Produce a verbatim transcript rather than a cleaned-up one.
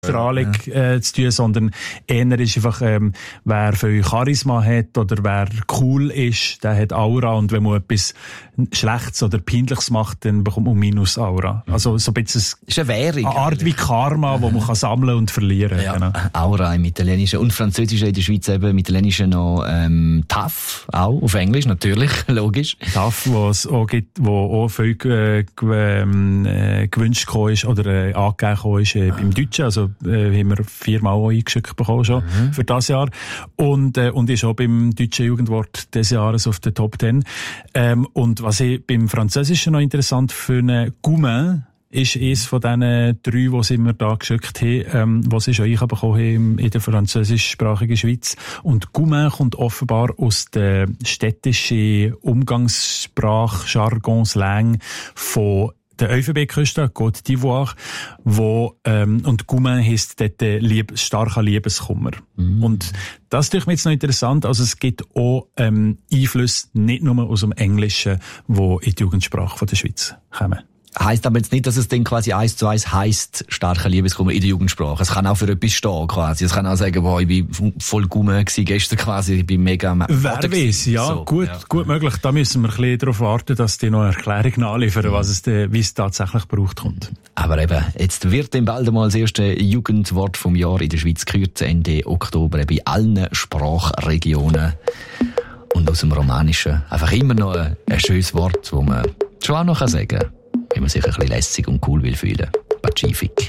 Strahlung äh, zu tun, sondern eher ist einfach, ähm, wer viel Charisma hat oder wer cool ist, der hat Aura, und wenn man etwas Schlechtes oder Peinliches macht, dann bekommt man Minus Aura. Also so ein bisschen ist eine Währung, eine Art wie Karma, mhm. wo man kann sammeln und verlieren. Ja, genau. Aura im Italienischen und Französischen in der Schweiz eben, im Italienischen noch ähm, Tough, auch auf Englisch natürlich, logisch. Tough, wo es auch gibt, wo auch viel äh, äh, gewünscht ist oder äh, angegeben ist äh, beim Deutschen. Also äh, haben wir viermal auch eingeschickt bekommen schon mhm. für das Jahr. Und, äh, und ist auch beim deutschen Jugendwort des Jahres auf der Top Ten. Ähm, und was ich beim Französischen noch interessant finde, Goumin ist eines von diesen drei, die sie mir da geschickt haben, ähm, was sie schon einbekommen haben in der französischsprachigen Schweiz. Und Goumin kommt offenbar aus der städtischen Umgangssprache, Jargon, Slang von der Elfenbeinküste, Côte d'Ivoire, wo, ähm, und Goumin heisst dort äh, lieb, starker Liebeskummer. Mm. Und das ist mir jetzt noch interessant, also es gibt auch, ähm, Einflüsse nicht nur aus dem Englischen, die in die Jugendsprache von der Schweiz kommen. Heisst aber jetzt nicht, dass es dann quasi eins zu eins heisst, starker Liebeskummer in der Jugendsprache. Es kann auch für etwas stehen, quasi. Es kann auch sagen, boah, ich bin voll Gummen gewesen gestern quasi, ich bin mega... Wer weiss, ja, so, gut, ja. gut möglich. Da müssen wir ein bisschen darauf warten, dass die noch eine Erklärung nachliefern, mhm. was es, wie es tatsächlich gebraucht kommt. Aber eben, jetzt wird dann bald einmal das erste Jugendwort vom Jahr in der Schweiz gekürt, Ende Oktober, bei allen Sprachregionen. Und aus dem Romanischen einfach immer noch ein, ein schönes Wort, das man schon auch noch sagen kann. Wenn man sich ein bisschen lässig und cool will fühlen. Pacifik.